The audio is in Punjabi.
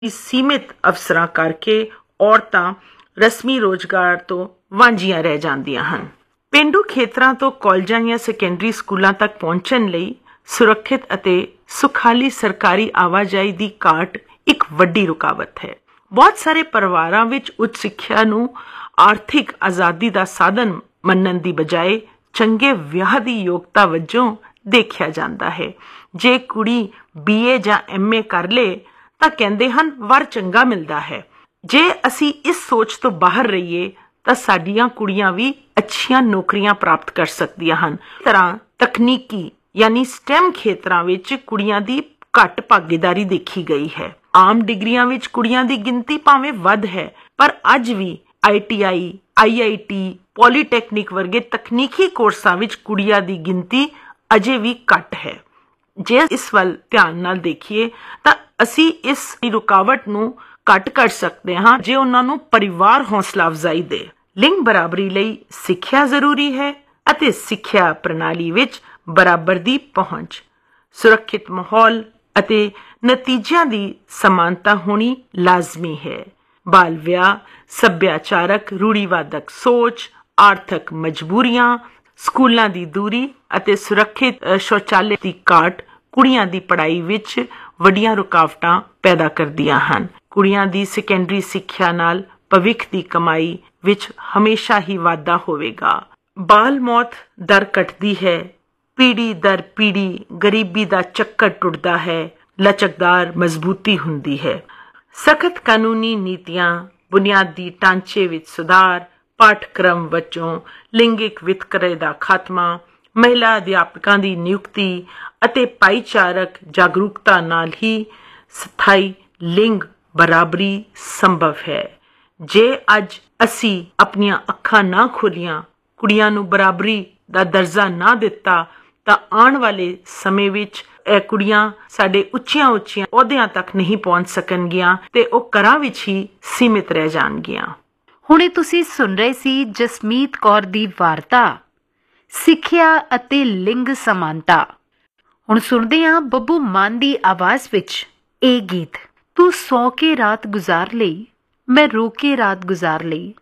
ਸੀਮਿਤ ਅਵਸਰਾਂ ਕਰਕੇ ਔਰਤਾਂ ਰਸਮੀ ਰੋਜ਼ਗਾਰ ਤੋਂ ਵਾਂਝੀਆਂ ਰਹਿ ਜਾਂਦੀਆਂ ਹਨ। ਪੇਂਡੂ ਖੇਤਰਾਂ ਤੋਂ ਕਾਲਜਾਂ ਜਾਂ ਸੈਕੰਡਰੀ ਸਕੂਲਾਂ ਤੱਕ ਪਹੁੰਚਣ ਲਈ ਸੁਰੱਖਿਅਤ ਅਤੇ ਸੁਖਾਲੀ ਸਰਕਾਰੀ ਆਵਾਜਾਈ ਦੀ ਘਾਟ ਇੱਕ ਵੱਡੀ ਰੁਕਾਵਟ ਹੈ। ਬਹੁਤ ਸਾਰੇ ਪਰਿਵਾਰਾਂ ਵਿੱਚ ਉੱਚ ਸਿੱਖਿਆ ਨੂੰ ਆਰਥਿਕ ਆਜ਼ਾਦੀ ਦਾ ਸਾਧਨ ਮੰਨਣ ਦੀ ਬਜਾਏ ਚੰਗੇ ਵਿਆਹ ਦੀ ਯੋਗਤਾ ਵਜੋਂ ਦੇਖਿਆ ਜਾਂਦਾ ਹੈ। ਜੇ ਕੁੜੀ BA ਜਾਂ MA ਕਰ ਲੇ ਤਾਂ ਕਹਿੰਦੇ ਹਨ ਵਰ ਚੰਗਾ ਮਿਲਦਾ ਹੈ। ਜੇ ਅਸੀਂ ਇਸ ਸੋਚ ਤੋਂ ਬਾਹਰ ਰਹੀਏ ਤਾਂ ਸਾਡੀਆਂ ਕੁੜੀਆਂ ਵੀ ਅੱਛੀਆਂ ਨੌਕਰੀਆਂ ਪ੍ਰਾਪਤ ਕਰ ਸਕਦੀਆਂ ਹਨ। ਇਸ ਤਰ੍ਹਾਂ ਤਕਨੀਕੀ ਯਾਨੀ STEM ਖੇਤਰਾਂ ਵਿੱਚ ਕੁੜੀਆਂ ਦੀ ਘੱਟ ਭਾਗੀਦਾਰੀ ਦੇਖੀ ਗਈ ਹੈ। ਆਮ ਡਿਗਰੀਆਂ ਵਿੱਚ ਕੁੜੀਆਂ ਦੀ ਗਿਣਤੀ ਭਾਵੇਂ ਵੱਧ ਹੈ, ਪਰ ਅੱਜ ਵੀ ITI, IIT, ਪੋਲੀਟੈਕਨਿਕ ਵਰਗੇ ਤਕਨੀਕੀ ਕੋਰਸਾਂ ਵਿੱਚ ਕੁੜੀਆਂ ਦੀ ਗਿਣਤੀ ਅਜੇ ਵੀ ਘੱਟ ਹੈ। ਜੇ ਇਸ ਵੱਲ ਧਿਆਨ ਨਾਲ ਦੇਖੀਏ ਤਾਂ ਅਸੀਂ ਇਸ ਰੁਕਾਵਟ ਨੂੰ ਘੱਟ ਕਰ ਸਕਦੇ ਹਾਂ ਜੇ ਉਹਨਾਂ ਨੂੰ ਪਰਿਵਾਰ ਹੌਸਲਾ ਅਫਜ਼ਾਈ ਦੇ। ਲਿੰਗ ਬਰਾਬਰੀ ਲਈ ਸਿੱਖਿਆ ਜ਼ਰੂਰੀ ਹੈ ਅਤੇ ਸਿੱਖਿਆ ਪ੍ਰਣਾਲੀ ਵਿੱਚ ਬਰਾਬਰ ਦੀ ਪਹੁੰਚ, ਸੁਰੱਖਿਅਤ ਮਾਹੌਲ ਅਤੇ ਨਤੀਜਿਆਂ ਦੀ ਸਮਾਨਤਾ ਹੋਣੀ ਲਾਜ਼ਮੀ ਹੈ। ਬਾਲ ਵਿਆਹ, ਸੱਭਿਆਚਾਰਕ ਰੂੜੀਵਾਦਕ ਸੋਚ, ਆਰਥਿਕ ਮਜਬੂਰੀਆਂ, ਸਕੂਲਾਂ ਦੀ ਦੂਰੀ ਅਤੇ ਸੁਰੱਖਿਅਤ ਸ਼ੌਚਾਲਯ ਦੀ ਘਾਟ ਕੁੜੀਆਂ ਦੀ ਪੜ੍ਹਾਈ ਵਿੱਚ ਵੱਡੀਆਂ ਰੁਕਾਵਟਾਂ ਪੈਦਾ ਕਰਦੀਆਂ ਹਨ। ਕੁੜੀਆਂ ਦੀ ਸੈਕੰਡਰੀ ਸਿੱਖਿਆ ਨਾਲ ਭਵਿੱਖ ਦੀ ਕਮਾਈ ਵਿੱਚ ਹਮੇਸ਼ਾ ਹੀ ਵਾਧਾ ਹੋਵੇਗਾ। ਬਾਲ ਮੌਤ ਦਰ ਘਟਦੀ ਹੈ, ਪੀੜ੍ਹੀ ਦਰ ਪੀੜ੍ਹੀ ਗਰੀਬੀ ਦਾ ਚੱਕਰ ਟੁੱਟਦਾ ਹੈ, ਲਚਕਦਾਰ ਮਜ਼ਬੂਤੀ ਹੁੰਦੀ ਹੈ। ਸਖਤ ਕਾਨੂੰਨੀ ਨੀਤੀਆਂ, ਬੁਨਿਆਦੀ ਢਾਂਚੇ ਵਿੱਚ ਸੁਧਾਰ, ਪਾਠਕ੍ਰਮ ਵਜੋਂ ਲਿੰਗਿਕ ਵਿਤਕਰੇ ਦਾ ਖਾਤਮਾ, ਮਹਿਲਾ ਅਧਿਆਪਕਾਂ ਦੀ ਨਿਯੁਕਤੀ ਅਤੇ ਭਾਈਚਾਰਕ ਜਾਗਰੂਕਤਾ ਨਾਲ ਹੀ ਸਥਾਈ ਲਿੰਗ ਬਰਾਬਰੀ ਸੰਭਵ ਹੈ। ਜੇ ਅੱਜ ਅਸੀਂ ਆਪਣੀਆਂ ਅੱਖਾਂ ਨਾ ਖੋਲੀਆਂ, ਕੁੜੀਆਂ ਨੂੰ ਬਰਾਬਰੀ ਦਾ ਦਰਜਾ ਨਾ ਦਿੱਤਾ, ਤਾਂ ਆਉਣ ਵਾਲੇ ਸਮੇਂ ਵਿੱਚ ਇਹ ਕੁੜੀਆਂ ਸਾਡੇ ਉੱਚੀਆਂ ਅਹੁਦਿਆਂ ਤੱਕ ਨਹੀਂ ਪਹੁੰਚ ਸਕਣਗੀਆਂ ਤੇ ਉਹ ਘਰਾਂ ਵਿੱਚ ਹੀ ਸੀਮਿਤ ਰਹਿ ਜਾਣਗੀਆਂ। ਹੁਣੇ ਤੁਸੀਂ ਸੁਣ ਰਹੇ ਸੀ ਜਸਮੀਤ ਕੌਰ ਦੀ ਵਾਰਤਾ ਸਿੱਖਿਆ ਅਤੇ ਲਿੰਗ ਸਮਾਨਤਾ। ਹੁਣ ਸੁਣਦੇ ਹਾਂ ਬੱਬੂ ਮਾਨ ਦੀ ਆਵਾਜ਼ ਵਿੱਚ ਇਹ ਗੀਤ। ਤੂੰ ਸੌ ਕੇ ਰਾਤ ਗੁਜ਼ਾਰ ਲਈ, ਮੈਂ ਰੋ ਕੇ ਰਾਤ ਗੁਜ਼ਾਰ ਲਈ,